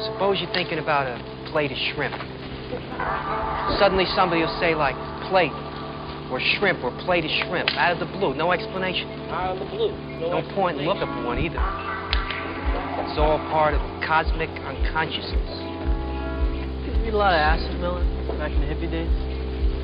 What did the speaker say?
Suppose you're thinking about a plate of shrimp. Suddenly somebody will say, like, plate, or shrimp, or plate of shrimp, out of the blue, no explanation. Out of the blue. No point in looking for one either. It's all part of cosmic unconsciousness. Did you read a lot of acid, Miller, back in the hippie days?